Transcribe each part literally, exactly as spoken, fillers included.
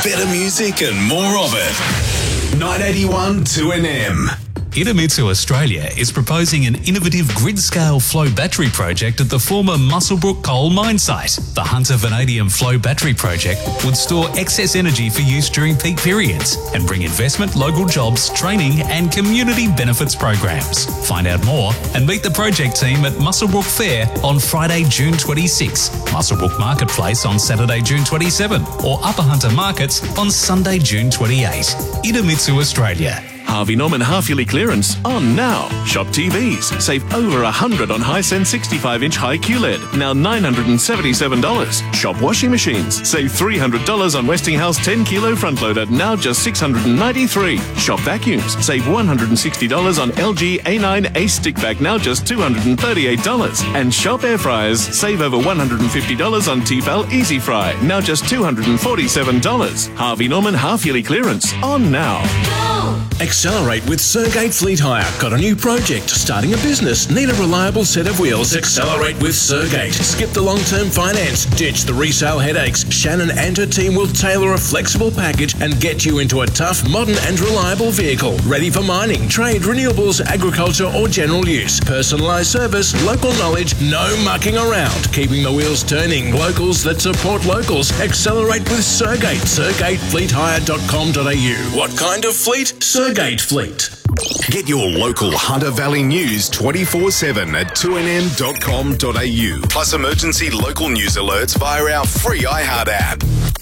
better music and more of it. nine eighty-one two N M. Idemitsu Australia is proposing an innovative grid-scale flow battery project at the former Muswellbrook coal mine site. The Hunter Vanadium Flow Battery Project would store excess energy for use during peak periods and bring investment, local jobs, training and community benefits programs. Find out more and meet the project team at Muswellbrook Fair on Friday, June twenty-sixth, Muswellbrook Marketplace on Saturday, June twenty-seventh, or Upper Hunter Markets on Sunday, June twenty-eighth. Idemitsu Australia. Harvey Norman half-yearly clearance on now. Shop T Vs. Save over one hundred dollars on Hisense sixty-five inch high Q L E D. Now nine hundred seventy-seven dollars. Shop washing machines. Save three hundred dollars on Westinghouse ten kilo front loader. Now just six hundred ninety-three dollars. Shop vacuums. Save one hundred sixty dollars on L G A nine Ace stick vac. Now just two hundred thirty-eight dollars. And shop air fryers. Save over one hundred fifty dollars on Tefal Easy Fry. Now just two hundred forty-seven dollars. Harvey Norman half-yearly clearance on now. Accelerate with Sergate Fleet Hire. Got a new project? Starting a business? Need a reliable set of wheels? Accelerate with Sergate. Skip the long-term finance. Ditch the resale headaches. Shannon and her team will tailor a flexible package and get you into a tough, modern and reliable vehicle. Ready for mining, trade, renewables, agriculture or general use. Personalised service, local knowledge, no mucking around. Keeping the wheels turning. Locals that support locals. Accelerate with Sergate. sergate fleet hire dot com dot a u. What kind of fleet? Sergate Fleet. Get your local Hunter Valley news twenty-four seven at two n m dot com dot a u. Plus emergency local news alerts via our free iHeart app.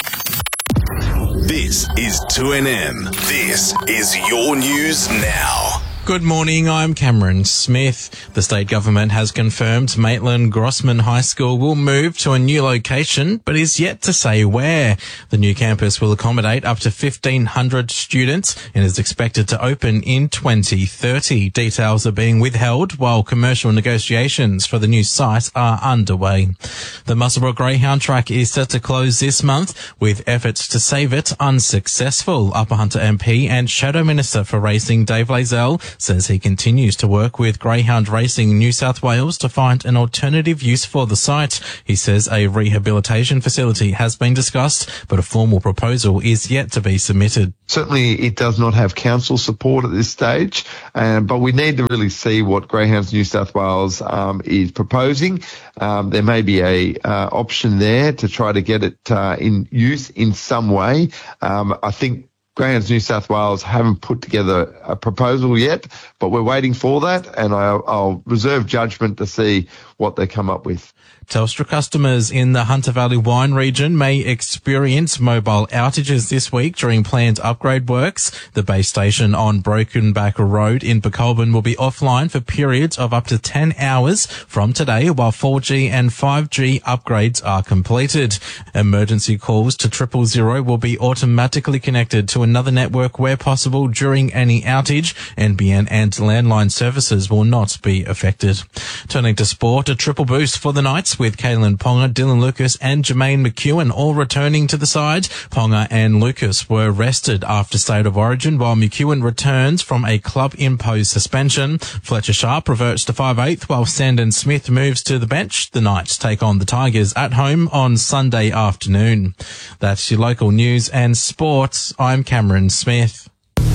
This is two N M. This is your news now. Good morning, I'm Cameron Smith. The state government has confirmed Maitland Grossman High School will move to a new location, but is yet to say where. The new campus will accommodate up to fifteen hundred students and is expected to open in twenty thirty. Details are being withheld while commercial negotiations for the new site are underway. The Muswellbrook Greyhound track is set to close this month, with efforts to save it unsuccessful. Upper Hunter M P and Shadow Minister for Racing Dave Lazell says he continues to work with Greyhound Racing New South Wales to find an alternative use for the site. He says a rehabilitation facility has been discussed, but a formal proposal is yet to be submitted. Certainly it does not have council support at this stage, um, but we need to really see what Greyhounds New South Wales um, is proposing. Um, there may be a uh, option there to try to get it uh, in use in some way. Um, I think Greyhounds New South Wales haven't put together a proposal yet, but we're waiting for that, and I'll, I'll reserve judgment to see what they come up with. Telstra customers in the Hunter Valley Wine region may experience mobile outages this week during planned upgrade works. The base station on Broken Back Road in Becolbin will be offline for periods of up to ten hours from today while four G and five G upgrades are completed. Emergency calls to triple zero will be automatically connected to another network where possible during any outage. N B N and landline services will not be affected. Turning to sport, a triple boost for the Knights with Kalen Ponga, Dylan Lucas and Jermaine McEwen all returning to the side. Ponga and Lucas were rested after State of Origin, while McEwen returns from a club-imposed suspension. Fletcher Sharp reverts to five eighth, while Sandon Smith moves to the bench. The Knights take on the Tigers at home on Sunday afternoon. That's your local news and sports. I'm Cameron Smith.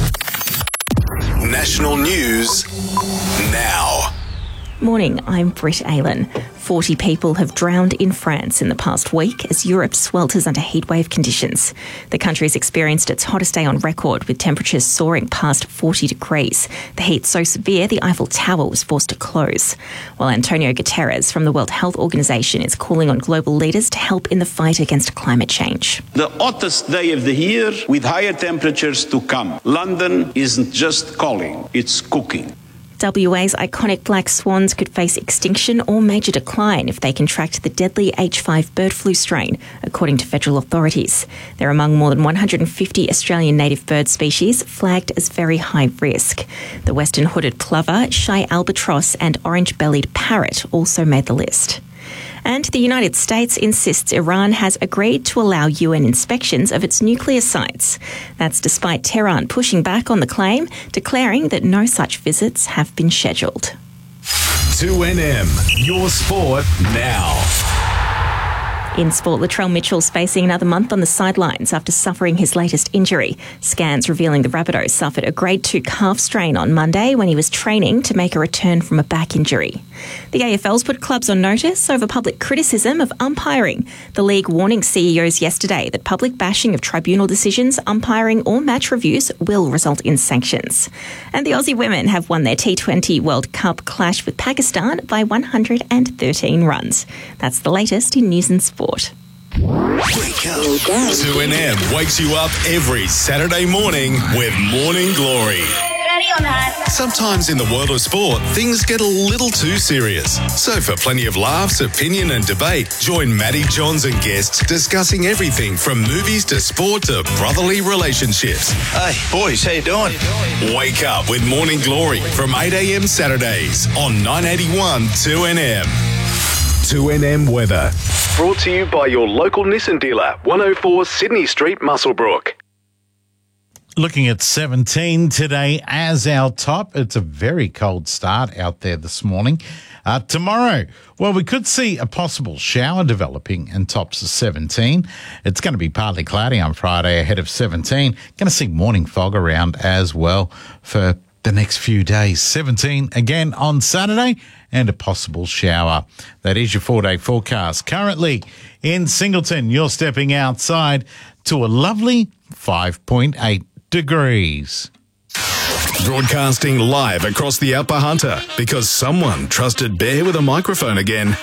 National news now. Morning, I'm Britt Aylan. forty people have drowned in France in the past week as Europe swelters under heatwave conditions. The country's experienced its hottest day on record, with temperatures soaring past forty degrees. The heat so severe the Eiffel Tower was forced to close. While Antonio Guterres from the World Health Organization is calling on global leaders to help in the fight against climate change. The hottest day of the year with higher temperatures to come. London isn't just calling, it's cooking. W A's iconic black swans could face extinction or major decline if they contract the deadly H five bird flu strain, according to federal authorities. They're among more than one hundred fifty Australian native bird species flagged as very high risk. The western hooded plover, shy albatross and orange-bellied parrot also made the list. And the United States insists Iran has agreed to allow U N inspections of its nuclear sites. That's despite Tehran pushing back on the claim, declaring that no such visits have been scheduled. two N M, your sport now. In sport, Latrell Mitchell's facing another month on the sidelines after suffering his latest injury. Scans revealing the Rabbitoh suffered a grade two calf strain on Monday when he was training to make a return from a back injury. The A F L's put clubs on notice over public criticism of umpiring. The league warning C E Os yesterday that public bashing of tribunal decisions, umpiring or match reviews will result in sanctions. And the Aussie women have won their T twenty World Cup clash with Pakistan by one hundred thirteen runs. That's the latest in news and sport. Wake up. two N M wakes you up every Saturday morning with Morning Glory. Ready or not? Sometimes in the world of sport, things get a little too serious. So for plenty of laughs, opinion and debate, join Matty Johns and guests discussing everything from movies to sport to brotherly relationships. Hey, boys, how you doing? Wake up with Morning Glory from eight a.m. Saturdays on nine eighty-one two N M. two N M weather. Brought to you by your local Nissan dealer, one oh four Sydney Street, Muswellbrook. Looking at seventeen today as our top. It's a very cold start out there this morning. Uh, tomorrow, well, we could see a possible shower developing and tops of seventeen. It's going to be partly cloudy on Friday ahead of seventeen. Going to see morning fog around as well for the next few days. seventeen again on Saturday and a possible shower. That is your four-day forecast. Currently in Singleton, you're stepping outside to a lovely five point eight degrees. Broadcasting live across the Upper Hunter because someone trusted Bear with a microphone again.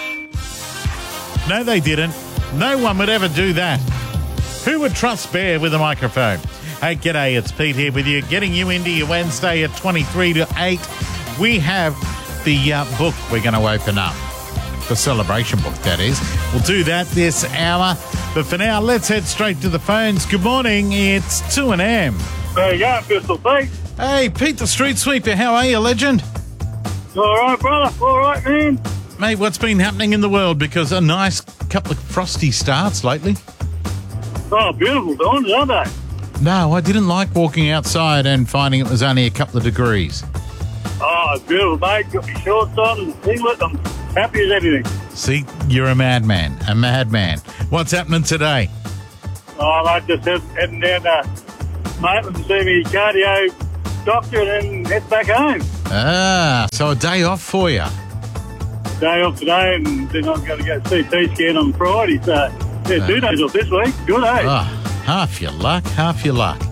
No, they didn't. No one would ever do that. Who would trust Bear with a microphone? Hey, g'day, it's Pete here with you, getting you into your Wednesday at twenty-three to eight. We have the uh, book we're going to open up. The celebration book, that is. We'll do that this hour. But for now, let's head straight to the phones. Good morning, it's two N M. There you go, Pistol Pete. Hey, Pete the Street Sweeper, how are you, legend? All right, brother. All right, man. Mate, what's been happening in the world? Because a nice couple of frosty starts lately. Oh, beautiful dawns, aren't they? No, I didn't like walking outside and finding it was only a couple of degrees. Oh, it's beautiful, mate. Got your shorts on, singlet. I'm happy as anything. See, you're a madman, a madman. What's happening today? Oh, mate, just head, heading down to Maitland to see me cardio doctor and then head back home. Ah, so a day off for you. Day off today and then I'm going to go C T scan on Friday. So, yeah, uh, two days off this week. Good, eh? Oh, half your luck, half your luck.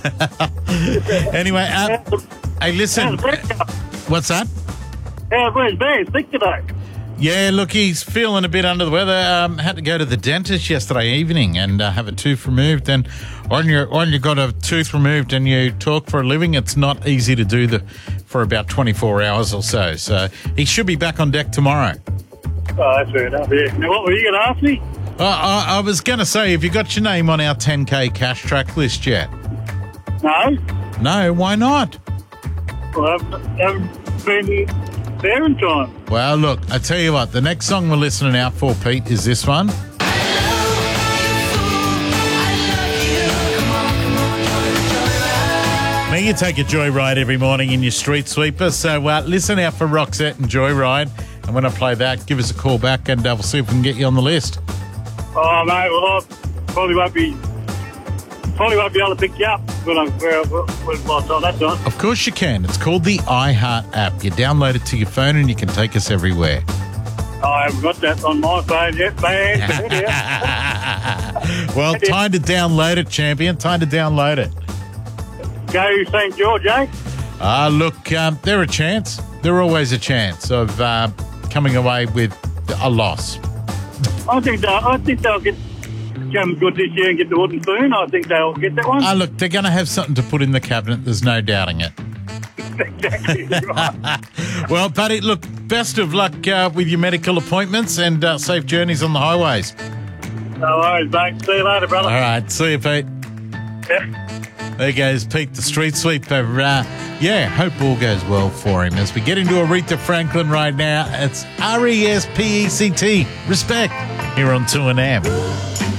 Anyway, uh, hey, listen. What's that? How's Where's Bear? Sick today? Yeah, look, he's feeling a bit under the weather. Um, had to go to the dentist yesterday evening and uh, have a tooth removed. And when you when you got a tooth removed and you talk for a living, it's not easy to do the for about twenty-four hours or so. So he should be back on deck tomorrow. Oh, that's fair enough. Yeah. Now, what were you going to ask me? Uh, I, I was going to say, have you got your name on our ten K cash track list yet? No. No, why not? Well, I haven't, haven't been there in time. Well, look, I tell you what, the next song we're listening out for, Pete, is this one. Now you take a joyride every morning in your street sweeper, so uh, listen out for Roxette and Joyride. And when I play that, give us a call back and uh, we'll see if we can get you on the list. Oh, mate, well, I probably won't be probably won't be able to pick you up when I'm where, where, where, on that time. Of course you can. It's called the iHeart app. You download it to your phone and you can take us everywhere. I haven't got that on my phone yet, man. Well, time to download it, champion. Time to download it. Go Saint George, eh? Ah, uh, look, um, they're a chance. They're always a chance of uh, coming away with a loss. I think they'll, I think they'll get come good this year and get the wooden spoon. I think they'll get that one. Ah, uh, look, they're going to have something to put in the cabinet. There's no doubting it. Exactly right. Well, buddy, look, best of luck uh, with your medical appointments and uh, safe journeys on the highways. No worries, mate. See you later, brother. All right, see you, Pete. Yeah. There goes Pete, the street sweeper. Uh, yeah, hope all goes well for him. As we get into Aretha Franklin right now, it's R E S P E C T, Respect, here on two N M.